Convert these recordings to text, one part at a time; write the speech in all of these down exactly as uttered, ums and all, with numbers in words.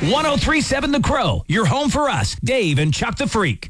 one oh three point seven The Crow, your home for us, Dave and Chuck the Freak.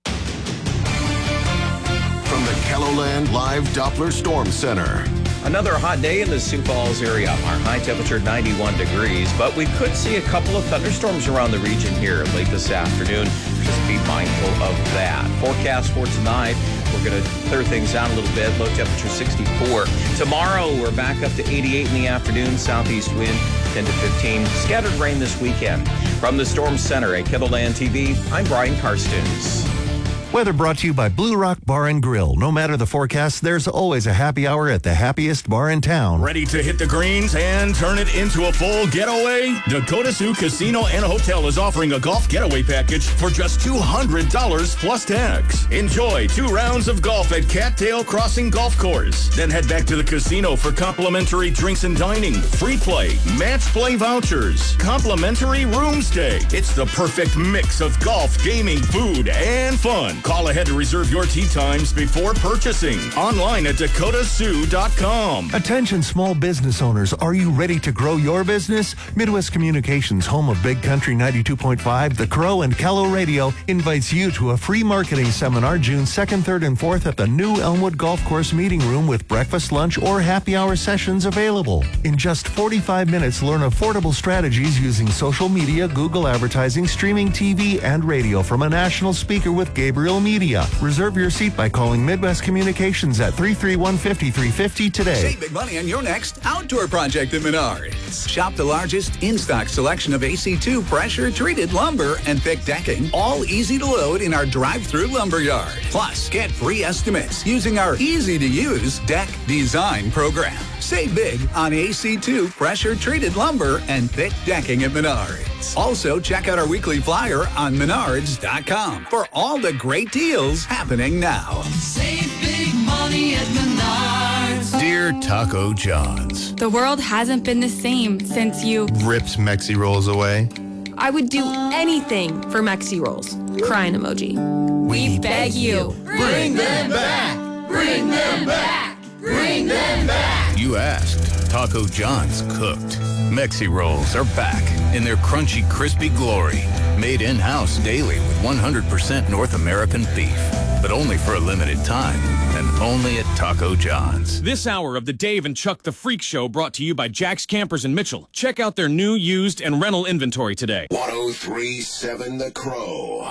From the KELOLAND Live Doppler Storm Center. Another hot day in the Sioux Falls area. Our high temperature ninety-one degrees, but we could see a couple of thunderstorms around the region here late this afternoon. Just be mindful of that. Forecast for tonight, we're going to clear things out a little bit. Low temperature sixty-four. Tomorrow, we're back up to eighty-eight in the afternoon. Southeast wind ten to fifteen. Scattered rain this weekend. From the Storm Center at KELOLAND T V, I'm Brian Karstens. Weather brought to you by Blue Rock Bar and Grill. No matter the forecast, there's always a happy hour at the happiest bar in town. Ready to hit the greens and turn it into a full getaway? Dakota Sioux Casino and Hotel is offering a golf getaway package for just two hundred dollars plus tax. Enjoy two rounds of golf at Cattail Crossing Golf Course. Then head back to the casino for complimentary drinks and dining, free play, match play vouchers, complimentary room stay. It's the perfect mix of golf, gaming, food, and fun. Call ahead to reserve your tee times before purchasing. Online at dakota sioux dot com. Attention small business owners, are you ready to grow your business? Midwest Communications, home of Big Country ninety-two point five, The Crow, and Kelo Radio, invites you to a free marketing seminar June second, third, and fourth at the new Elmwood Golf Course meeting room with breakfast, lunch, or happy hour sessions available. In just forty-five minutes, learn affordable strategies using social media, Google advertising, streaming T V, and radio from a national speaker with Gabriel Media. Reserve your seat by calling Midwest Communications at three three one, five three five zero today. Save big money on your next outdoor project at Menards. Shop the largest in-stock selection of A C two pressure-treated lumber and thick decking, all easy to load in our drive-through lumber yard. Plus, get free estimates using our easy-to-use deck design program. Save big on A C two pressure-treated lumber and thick decking at Menards. Also, check out our weekly flyer on menards dot com for all the great deals happening now. Save big money at Menards. Dear Taco John's, the world hasn't been the same since you ripped Mexi Rolls away. I would do anything for Mexi Rolls. Crying emoji. We, we beg you. Bring them back. Bring them back. Bring them back. You asked. Taco John's cooked. Mexi Rolls are back in their crunchy, crispy glory. Made in-house daily with one hundred percent North American beef. But only for a limited time. And only at Taco John's. This hour of the Dave and Chuck the Freak Show brought to you by Jack's Campers in Mitchell. Check out their new, used, and rental inventory today. one oh three point seven The Crow.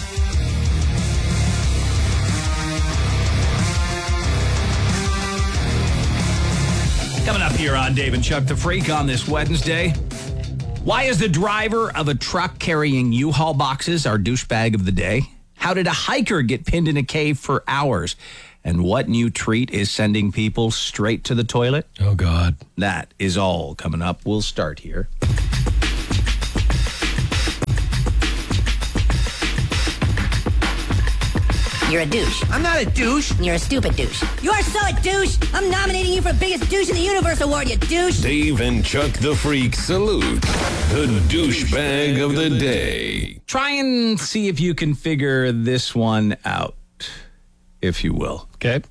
Coming up here on Dave and Chuck the Freak on this Wednesday. Why is the driver of a truck carrying U-Haul boxes our douchebag of the day? How did a hiker get pinned in a cave for hours? And what new treat is sending people straight to the toilet? Oh, God. That is all coming up. We'll start here. You're a douche. I'm not a douche. You're a stupid douche. You are so a douche. I'm nominating you for Biggest Douche in the Universe Award, you douche. Dave and Chuck the Freak salute the douchebag of the day. Try and see if you can figure this one out, if you will. Okay.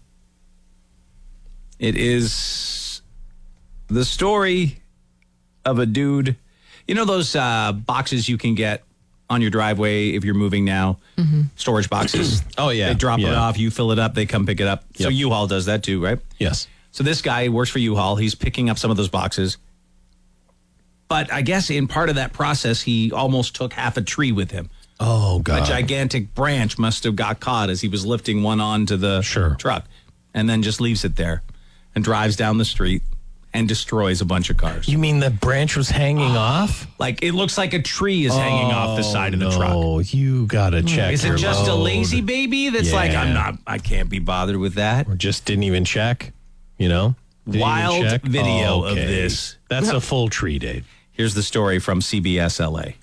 It is the story of a dude. You know those uh, boxes you can get on your driveway if you're moving now? Mm-hmm. Storage boxes. Oh, yeah. They drop yeah. it off, you fill it up, they come pick it up. Yep. So U-Haul does that too, right? Yes. So this guy works for U-Haul. He's picking up some of those boxes. But I guess in part of that process, he almost took half a tree with him. Oh, God. A gigantic branch must have got caught as he was lifting one onto the sure. truck. And then just leaves it there and drives down the street and destroys a bunch of cars. You mean the branch was hanging off? Like, it looks like a tree is oh, hanging off the side of the no. truck. Oh, you gotta check. Is it just load. a lazy baby that's yeah. like, I'm not, I can't be bothered with that? Or just didn't even check, you know? Didn't Wild video oh, okay. of this. That's a full tree, Dave. Here's the story from C B S L A.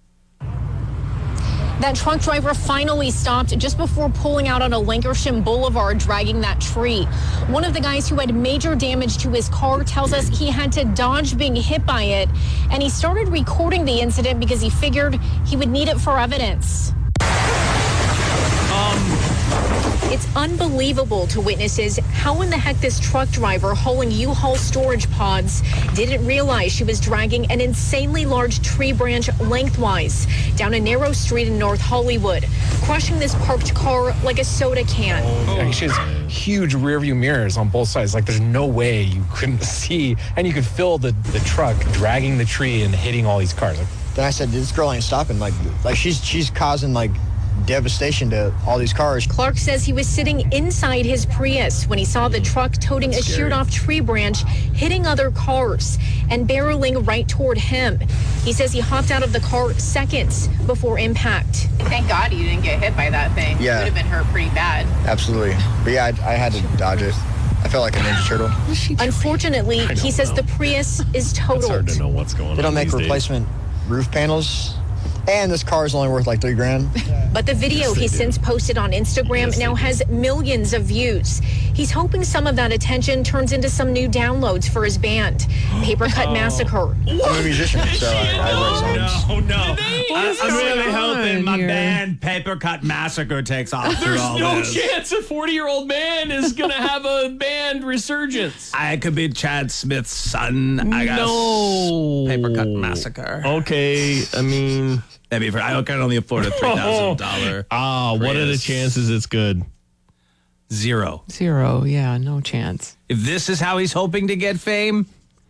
That truck driver finally stopped just before pulling out on a Lankershim Boulevard, dragging that tree. One of the guys who had major damage to his car tells us he had to dodge being hit by it, and he started recording the incident because he figured he would need it for evidence. Um, It's unbelievable to witnesses how in the heck this truck driver hauling U-Haul storage pods didn't realize she was dragging an insanely large tree branch lengthwise down a narrow street in North Hollywood, crushing this parked car like a soda can. Oh. She has huge rear view mirrors on both sides. Like, there's no way you couldn't see, and you could feel the, the truck dragging the tree and hitting all these cars. Like, then I said, this girl ain't stopping. Like, like she's she's causing, like, devastation to all these cars. Clark says he was sitting inside his Prius when he saw the truck toting a sheared-off tree branch, hitting other cars and barreling right toward him. He says he hopped out of the car seconds before impact. Thank God you didn't get hit by that thing. Yeah. You would have been hurt pretty bad. Absolutely. But yeah, I, I had to dodge it. I felt like a Ninja Turtle. Unfortunately, he says know. the Prius is totaled. It's hard to know what's going on. They don't make these replacement days. roof panels. And this car is only worth like three grand. But the video Yes, he do. since posted on Instagram Yes, now they has millions of views. He's hoping some of that attention turns into some new downloads for his band, Paper Cut Massacre. I'm a musician, so I, I write songs. No, no. What's I'm really going hoping on my here? band Paper Cut Massacre takes off through There's all no this. chance a forty-year-old man is going to have a band resurgence. I could be Chad Smith's son. I guess. No. Paper Cut Massacre. Okay, I mean... Maybe for, I can only afford a three thousand dollars. Ah, what are the chances it's good? Zero. Zero, yeah, no chance. If this is how he's hoping to get fame,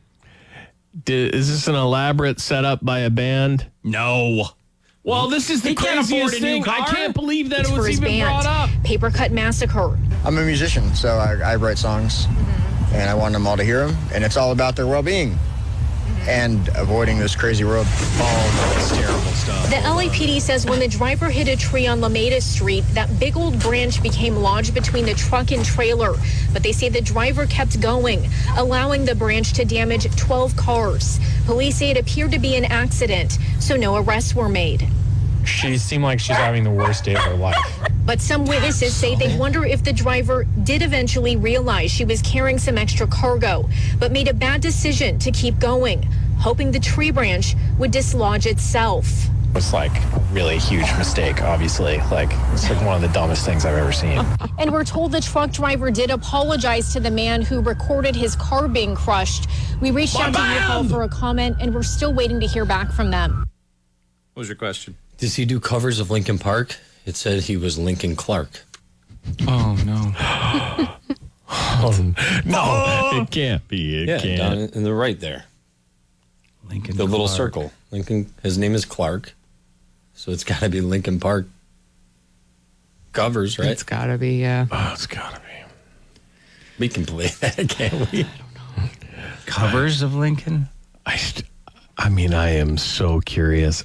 Did, is this an elaborate setup by a band? no. Well, this is the He can't afford craziest a new thing. I car. can't believe that It's it for was his even band, brought up. Paper Cut Massacre. I'm a musician, so I, I write songs. Mm-hmm. And I want them all to hear them. And it's all about their well-being. And avoiding this crazy world. Oh, that's terrible stuff. The L A P D says when the driver hit a tree on Lameda Street, that big old branch became lodged between the truck and trailer. But they say the driver kept going, allowing the branch to damage twelve cars. Police say it appeared to be an accident, so no arrests were made. she seemed like she's having the worst day of her life. But some witnesses say they wonder if the driver did eventually realize she was carrying some extra cargo, but made a bad decision to keep going, hoping the tree branch would dislodge itself. It's like a really huge mistake, obviously. Like, it's like one of the dumbest things I've ever seen. And we're told the truck driver did apologize to the man who recorded his car being crushed. We reached out to U-Haul for a comment, and we're still waiting to hear back from them. What was your question? Does he do covers of Linkin Park? It said he was Linkin Clark. Oh, no. oh, no, it can't be. It yeah, can't. down in the right there. Linkin The little Clark. circle. Lincoln. His name is Clark. So it's got to be Linkin Park covers, right? It's got to be, yeah. Oh, it's got to be. We can play that, can't we? Covers of Lincoln? I, st- I mean, I am so curious.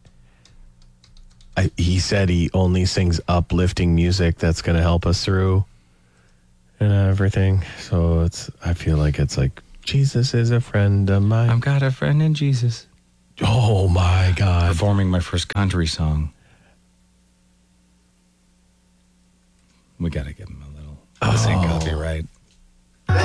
I, he said he only sings uplifting music that's going to help us through and everything. So it's, I feel like it's like, Jesus is a friend of mine. I've got a friend in Jesus. Oh, my God. Performing my first country song. We got to give him a little. This ain't copyright.